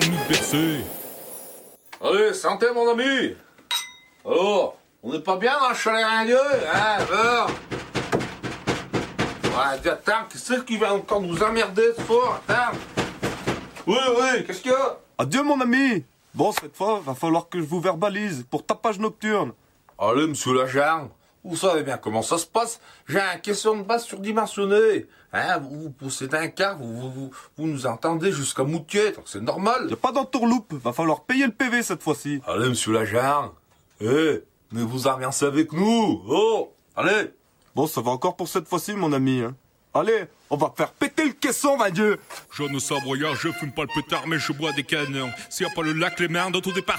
Minute percée. Allez, santé mon ami. Alors, on n'est pas bien dans le chalet ringueux, hein, alors. Ouais, attends, qui c'est qui va encore nous emmerder ce soir, attends. Oui, qu'est-ce qu'il y a? Adieu mon ami. Bon, cette fois, va falloir que je vous verbalise pour tapage nocturne. Allez, monsieur l'agent, vous savez bien comment ça se passe. J'ai un question de base surdimensionné. Hein, vous possédez un car, vous nous entendez jusqu'à Moutier, donc c'est normal. Y'a pas d'entourloupe, va falloir payer le PV cette fois-ci. Allez, monsieur l'agent. Mais vous ambiancez avec nous. Oh, allez. Bon, ça va encore pour cette fois-ci, mon ami. Hein. Allez, on va faire péter le caisson, va Dieu. Je ne savoyard, je fume pas le pétard, mais je bois des canons. S'il y a pas le lac, les merdes, tout départ.